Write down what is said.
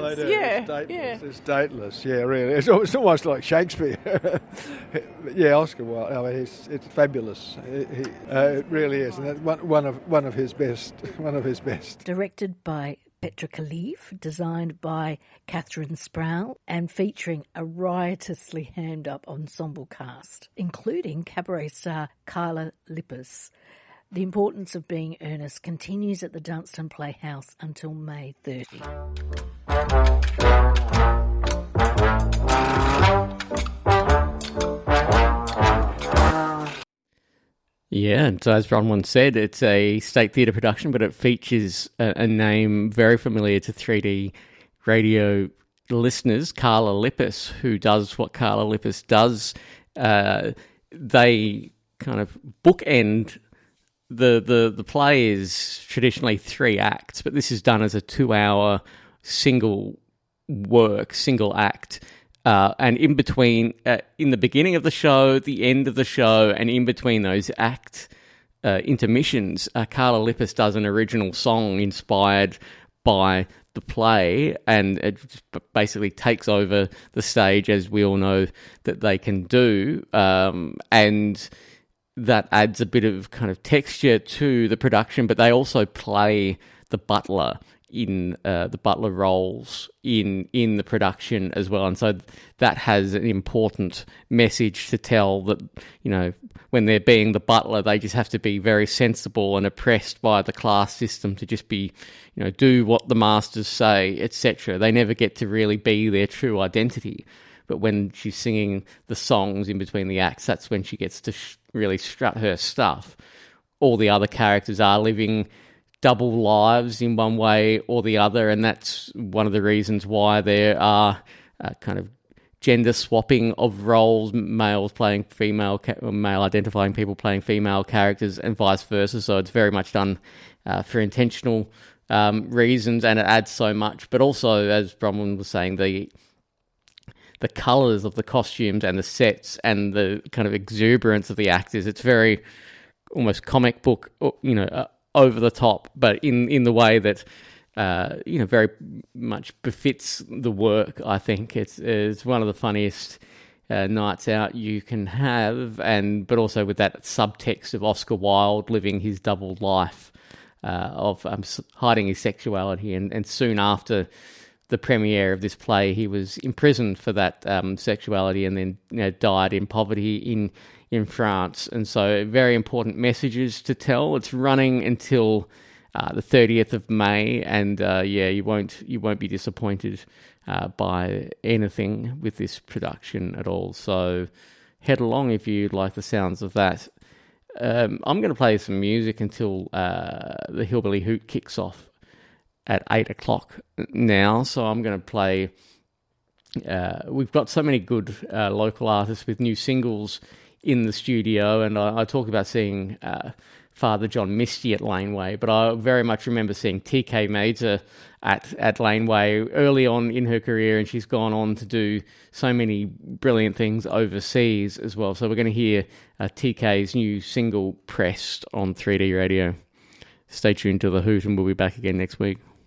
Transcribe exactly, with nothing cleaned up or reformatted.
They do. Yeah, It's dateless. yeah. It's dateless. Yeah, really. It's, al- it's almost like Shakespeare. Yeah, Oscar Wilde. I mean, it's, it's fabulous. It, he, uh, it really is, and that's one, one of one of his best. One of his best. Directed by Petra Khalif, designed by Catherine Sproul, and featuring a riotously hand-up ensemble cast, including cabaret star Carla Lippis. The importance of being earnest continues at the Dunstan Playhouse until May thirtieth. Yeah, and so as Bronwyn said, it's a State Theatre production, but it features a, a name very familiar to three D radio listeners, Carla Lippis, who does what Carla Lippis does. Uh, they kind of bookend the, the, the play is traditionally three acts, but this is done as a two-hour single work, single act. Uh, and in between, uh, in the beginning of the show, the end of the show, and in between those act uh, intermissions, uh, Carla Lippis does an original song inspired by the play, and it basically takes over the stage, as we all know that they can do, um, and that adds a bit of kind of texture to the production, but they also play the butler in uh, the butler roles in in the production as well, and so that has an important message to tell that, you know, when they're being the butler, they just have to be very sensible and oppressed by the class system to just be, you know, do what the masters say, et cetera. They never get to really be their true identity. But when she's singing the songs in between the acts, that's when she gets to sh- really strut her stuff. All the other characters are living double lives in one way or the other, and that's one of the reasons why there are uh, kind of gender swapping of roles, males playing female, male identifying people playing female characters, and vice versa. So it's very much done uh, for intentional um, reasons, and it adds so much. But also, as Bronwyn was saying, the the colours of the costumes and the sets and the kind of exuberance of the actors, it's very almost comic book, you know, uh, over the top, but in, in the way that, uh, you know, very much befits the work, I think. It's, it's one of the funniest uh, nights out you can have, and but also with that subtext of Oscar Wilde living his double life, uh, of um, hiding his sexuality, and, and soon after the premiere of this play, he was imprisoned for that um, sexuality, and then, you know, died in poverty in in France. And so very important messages to tell. It's running until uh, the thirtieth of May, and uh, yeah, you won't you won't be disappointed uh, by anything with this production at all. So head along if you like the sounds of that. Um, I'm going to play some music until uh, the Hillbilly Hoot kicks off at eight o'clock now. So I'm going to play... Uh, we've got so many good uh, local artists with new singles in the studio, and I, I talk about seeing uh, Father John Misty at Laneway, but I very much remember seeing T K Mazer at, at Laneway early on in her career, and she's gone on to do so many brilliant things overseas as well. So we're going to hear uh, T K's new single, Pressed, on three D Radio. Stay tuned to The Hoot, and we'll be back again next week.